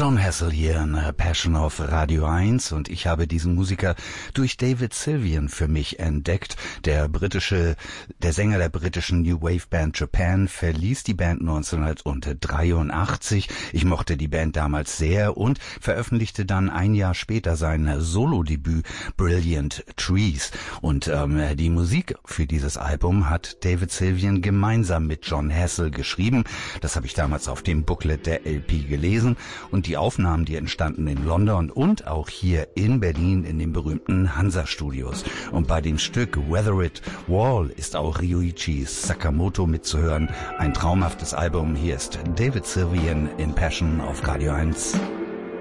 Jon Hassell hier in Passion auf Radio 1 und ich habe diesen Musiker durch David Sylvian für mich entdeckt. Der Sänger der britischen New Wave Band Japan verließ die Band 1983. Ich mochte die Band damals sehr und veröffentlichte dann ein Jahr später sein Solo-Debüt Brilliant Trees. Und die Musik für dieses Album hat David Sylvian gemeinsam mit Jon Hassell geschrieben. Das habe ich damals auf dem Booklet der LP gelesen. Und die Aufnahmen, die entstanden in London und auch hier in Berlin in den berühmten Hansa-Studios. Und bei dem Stück Weather It Wall ist auch Ryuichi Sakamoto mitzuhören. Ein traumhaftes Album. Hier ist David Sylvian in Passion auf Radio 1.